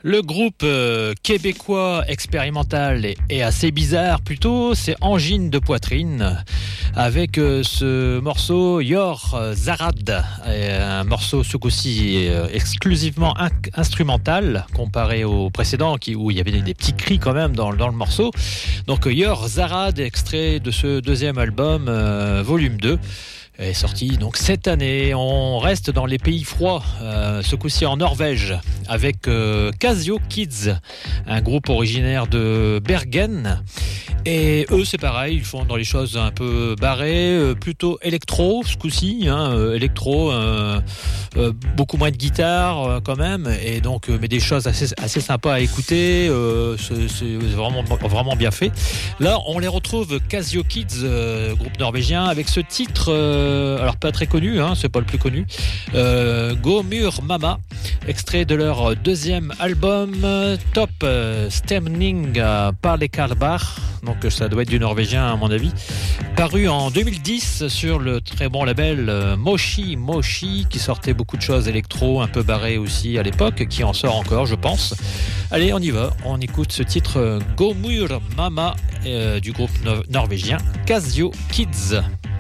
Le groupe québécois expérimental et assez bizarre plutôt, c'est Angine de poitrine avec ce morceau Yor Zarad, un morceau ce coup-ci exclusivement instrumental comparé au précédent où il y avait des petits cris quand même dans le morceau. Donc Yor Zarad, extrait de ce deuxième album volume 2. Est sorti donc cette année. On reste dans les pays froids, ce coup-ci en Norvège, avec Casio Kids, un groupe originaire de Bergen. Et eux, c'est pareil, ils font dans les choses un peu barrées, plutôt électro ce coup-ci, électro, beaucoup moins de guitare quand même, et donc mais des choses assez sympas à écouter. C'est vraiment bien fait. Là, on les retrouve Casio Kids, groupe norvégien, avec ce titre. Alors pas très connu, c'est pas le plus connu. Gomur Mama, extrait de leur deuxième album Top Stemning par les Karlbach. Donc ça doit être du norvégien à mon avis. Paru en 2010 sur le très bon label Moshi Moshi, qui sortait beaucoup de choses électro, un peu barré aussi à l'époque, qui en sort encore je pense. Allez, on y va, on écoute ce titre Gomur Mama du groupe norvégien Casio Kids.